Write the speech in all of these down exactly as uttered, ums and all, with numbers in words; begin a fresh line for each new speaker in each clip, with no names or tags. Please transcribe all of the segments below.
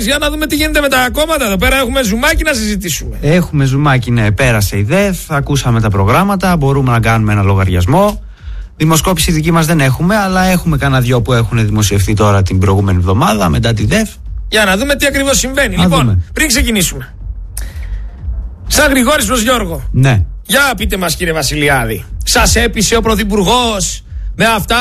Για να δούμε τι γίνεται με τα κόμματα. Εδώ πέρα έχουμε ζουμάκι να συζητήσουμε.
Έχουμε ζουμάκι, ναι. Πέρασε η ΔΕΘ, ακούσαμε τα προγράμματα, μπορούμε να κάνουμε ένα λογαριασμό. Δημοσκόπηση δική μας δεν έχουμε, αλλά έχουμε κανένα δυο που έχουν δημοσιευτεί τώρα την προηγούμενη εβδομάδα μετά τη ΔΕΘ.
Για να δούμε τι ακριβώς συμβαίνει.
Να
λοιπόν,
δούμε.
πριν ξεκινήσουμε. Σαν Γρηγόρης προς Γιώργο.
Ναι.
Για πείτε μας, κύριε Βασιλιάδη, σας έπεισε ο Πρωθυπουργός με αυτά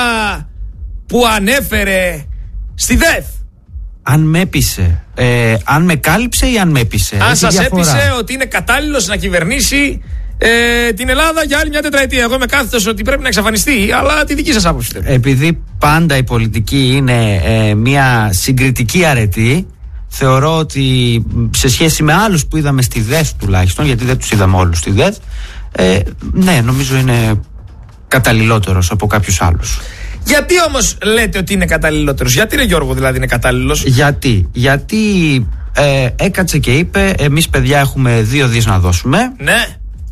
που ανέφερε στη ΔΕΘ?
Αν με έπεισε, ε, αν με κάλυψε ή αν με έπεισε?
Αν σας έπεισε ότι είναι κατάλληλος να κυβερνήσει ε, την Ελλάδα για άλλη μια τετραετία. Εγώ είμαι κάθετος ότι πρέπει να εξαφανιστεί, αλλά τη δική σας άποψη.
Επειδή πάντα η πολιτική είναι ε, μια συγκριτική αρετή, θεωρώ ότι σε σχέση με άλλους που είδαμε στη ΔΕΘ τουλάχιστον, γιατί δεν τους είδαμε όλους στη ΔΕΘ, ε, ναι, νομίζω είναι καταλληλότερος από κάποιους άλλους.
Γιατί όμως λέτε ότι είναι καταλληλότερος? Γιατί, ρε Γιώργο, δηλαδή είναι κατάλληλος?
Γιατί, γιατί ε, έκατσε και είπε, εμείς παιδιά έχουμε δύο δις να δώσουμε.
Ναι.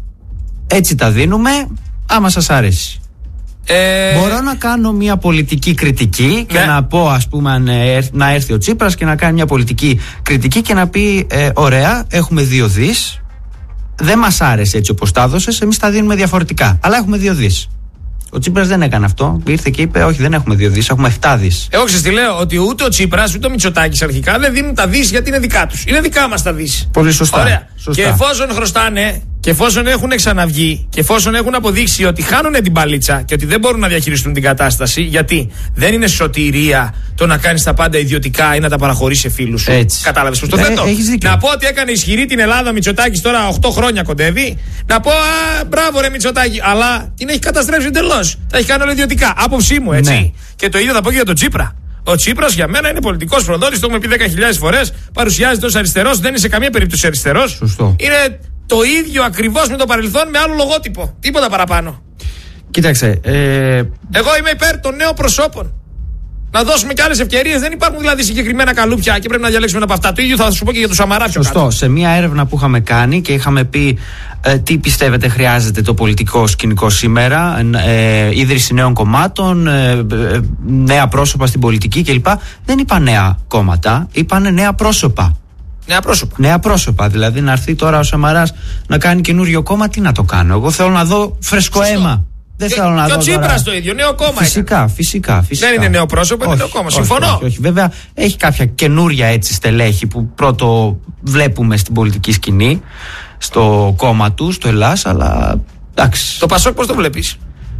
Έτσι τα δίνουμε, άμα σας αρέσει.
Ε...
Μπορώ να κάνω μια πολιτική κριτική και ναι. να πω, ας πούμε, αν, ε, να έρθει ο Τσίπρας και να κάνει μια πολιτική κριτική και να πει ε, ωραία, έχουμε δύο δις, δεν μας άρεσε έτσι όπως τα έδωσες, εμείς τα δίνουμε διαφορετικά, αλλά έχουμε δύο δις. Ο Τσίπρας δεν έκανε αυτό. Ήρθε και είπε: όχι, δεν έχουμε δύο δις, έχουμε επτά δις.
Εγώ ξέρεις τι λέω? Ότι ούτε ο Τσίπρας ούτε ο Μητσοτάκης αρχικά δεν δίνουν τα δις γιατί είναι δικά τους. Είναι δικά μας τα δις.
Πολύ σωστά.
Ωραία.
Σωστά.
Και εφόσον χρωστάνε και εφόσον έχουν ξαναβγεί και εφόσον έχουν αποδείξει ότι χάνουν την παλίτσα και ότι δεν μπορούν να διαχειριστούν την κατάσταση, γιατί δεν είναι σωτηρία το να κάνεις τα πάντα ιδιωτικά ή να τα παραχωρείς σε φίλους σου. Κατάλαβες πώς το θέτω? Να πω ότι έκανε ισχυρή την Ελλάδα Μητσοτάκης τώρα οκτώ χρόνια κοντεύει. Να πω, α, μπράβο ρε Μητσοτάκη, αλλά την έχει καταστρέψει εντελώς. Τα έχει κάνει όλα ιδιωτικά. Άποψή μου, έτσι. Ναι. Και το ίδιο θα πω και για τον Τσίπρα. Ο Τσίπρας για μένα είναι πολιτικός προδότης, το έχουμε πει δέκα χιλιάδες φορές. Παρουσιάζεται ως αριστερός, δεν είναι σε καμία περίπτωση αριστερός.
Σωστό.
Είναι το ίδιο ακριβώς με το παρελθόν, με άλλο λογότυπο. Τίποτα παραπάνω.
Κοίταξε. Ε...
Εγώ είμαι υπέρ των νέων προσώπων. Να δώσουμε και άλλες ευκαιρίες. Δεν υπάρχουν δηλαδή συγκεκριμένα καλούπια και πρέπει να διαλέξουμε ένα από αυτά. Το ίδιο θα σου πω και για του Σαμαρά πιο
Σωστό.
κάτω.
Σε μια έρευνα που είχαμε κάνει και είχαμε πει ε, τι πιστεύετε χρειάζεται το πολιτικό σκηνικό σήμερα, ε, ίδρυση νέων κομμάτων, ε, ε, νέα πρόσωπα στην πολιτική κλπ. Δεν είπα νέα κόμματα, είπαν νέα πρόσωπα.
Νέα πρόσωπα.
Νέα πρόσωπα. Δηλαδή να έρθει τώρα ο Σαμαράς να κάνει καινούριο κόμμα, τι να το κάνω? Εγώ θέλω να δω φρεσκό Σωστό. αίμα. Δεν
και,
θέλω να
και
δω.
ο Τσίπρας το ίδιο, νέο κόμμα.
Φυσικά, φυσικά, φυσικά.
Δεν είναι νέο πρόσωπο, είναι νέο κόμμα. Συμφωνώ.
Όχι, όχι, όχι. Βέβαια, έχει κάποια καινούρια έτσι στελέχη που πρώτο βλέπουμε στην πολιτική σκηνή, στο κόμμα του, στο Ελλάς, αλλά εντάξει.
Το Πασόκ πώς το βλέπεις?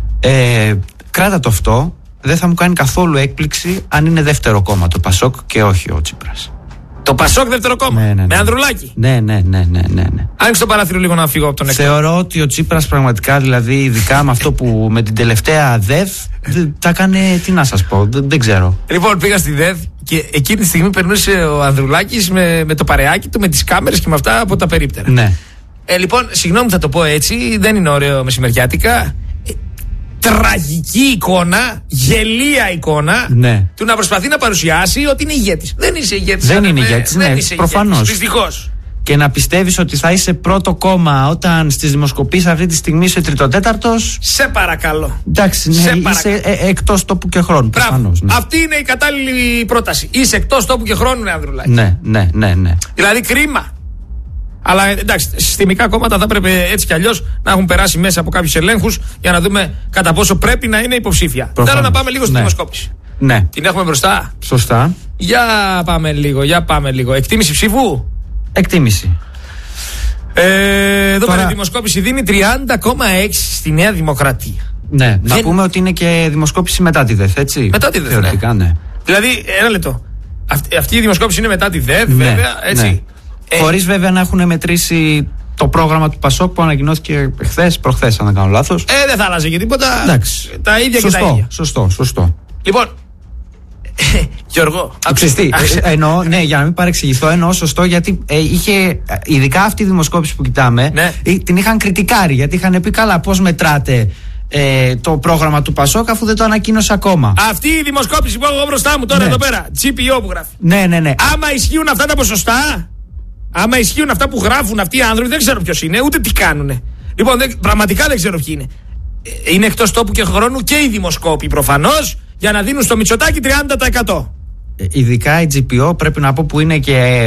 Ε, κράτα το αυτό. Δεν θα μου κάνει καθόλου έκπληξη αν είναι δεύτερο κόμμα το Πασόκ και όχι ο Τσίπρας.
Το Πασόκ δεύτερο κόμμα.
Ναι, ναι, ναι.
Με Ανδρουλάκη.
Ναι, ναι, ναι, ναι, ναι, ναι.
Άνοιξε το παράθυρο λίγο να φύγω από τον εκτό.
Θεωρώ ότι ο Τσίπρας πραγματικά, δηλαδή, ειδικά με αυτό που με την τελευταία ΔΕΘ, τα έκανε, τι να σας πω, δεν, δεν ξέρω.
Λοιπόν, πήγα στη ΔΕΘ και εκείνη τη στιγμή περνούσε ο Ανδρουλάκης με, με το παρεάκι του, με τις κάμερες και με αυτά από τα περίπτερα.
Ναι.
Ε, λοιπόν, συγγνώμη, θα το πω έτσι, δεν είναι ωραίο μεσημεριάτικα. Τραγική εικόνα, γελία εικόνα,
ναι.
του να προσπαθεί να παρουσιάσει ότι είναι ηγέτης. Δεν είσαι ηγέτης.
Δεν είναι ηγέτης, ναι, προφανώς.
Δυστυχώς.
Και να πιστεύεις ότι θα είσαι πρώτο κόμμα όταν στις δημοσκοπήσεις αυτή τη στιγμή είσαι τριτοτέταρτος.
Σε παρακαλώ.
Εντάξει, ναι,
Σε
είσαι
παρακαλώ.
ε, εκτός τόπου και χρόνου. Προφανώς, ναι.
Αυτή είναι η κατάλληλη πρόταση. Είσαι εκτός τόπου και χρόνου, ναι, Ανδρουλάκη.
Ναι, ναι, ναι, ναι.
Δηλαδή κρίμα. Αλλά εντάξει, συστημικά κόμματα θα έπρεπε έτσι κι αλλιώς να έχουν περάσει μέσα από κάποιους ελέγχους για να δούμε κατά πόσο πρέπει να είναι υποψήφια. Θέλω να πάμε λίγο στη
ναι.
δημοσκόπηση.
Ναι.
Την έχουμε μπροστά.
Σωστά.
Για πάμε λίγο, για πάμε λίγο. Εκτίμηση ψήφου.
Εκτίμηση.
Ε, εδώ πέρα η δημοσκόπηση δίνει τριάντα κόμμα έξι στη Νέα Δημοκρατία.
Ναι,
Δεν...
να πούμε ότι είναι και δημοσκόπηση μετά τη ΔΕΘ, έτσι.
Μετά τη ΔΕΘ.
Θεωρητικά, ναι. ναι.
Δηλαδή, ένα λεπτό. Αυτή, αυτή η δημοσκόπηση είναι μετά τη ΔΕΘ,
ναι,
βέβαια, έτσι.
Ναι.
Ε,
Χωρίς βέβαια να έχουν μετρήσει το πρόγραμμα του Πασόκ που ανακοινώθηκε χθες, προχθές, αν δεν κάνω λάθος.
Ε, δεν θα άλλαζε και τίποτα.
Εντάξει.
Τα ίδια
σωστό,
και τα ίδια.
Σωστό, σωστό.
Λοιπόν, Γιώργο,
Ξεστή, εννοώ, ναι, για να μην παρεξηγηθώ, εννοώ σωστό γιατί ε, είχε, ειδικά αυτή η δημοσκόπηση που κοιτάμε,
ναι.
την είχαν κριτικάρει γιατί είχαν πει καλά πώς μετράτε ε, το πρόγραμμα του Πασόκ αφού δεν το ανακοίνωσε ακόμα.
Αυτή η δημοσκόπηση που έχω μπροστά μου τώρα, ναι. εδώ πέρα, τζι πι ο που γράφει.
Ναι, ναι, ναι.
Άμα ισχύουν αυτά τα ποσοστά, άμα ισχύουν αυτά που γράφουν αυτοί οι άνθρωποι, δεν ξέρω ποιος είναι, ούτε τι κάνουνε. Λοιπόν, δεν, πραγματικά δεν ξέρω ποιοι είναι. Ε, είναι εκτός τόπου και χρόνου και οι δημοσκόποι προφανώς για να δίνουν στο Μητσοτάκη τριάντα τοις εκατό.
ειδικά η τζι πι ο πρέπει να πω που είναι και